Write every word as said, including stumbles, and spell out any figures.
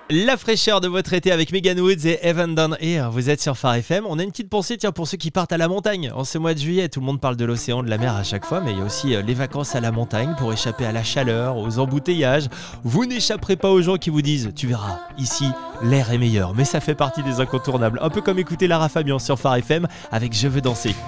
La fraîcheur de votre été avec Megan Woods et Evan Down Here. Vous êtes sur Phare F M. On a une petite pensée tiens, pour ceux qui partent à la montagne. En ce mois de juillet, tout le monde parle de l'océan, de la mer à chaque fois, mais il y a aussi euh, les vacances à la montagne pour échapper à la chaleur, aux embouteillages. Vous n'échapperez pas aux gens qui vous disent « Tu verras, ici, l'air est meilleur ». Mais ça fait partie des incontournables. Un peu comme écouter Lara Fabian sur Phare F M avec « Je veux danser ».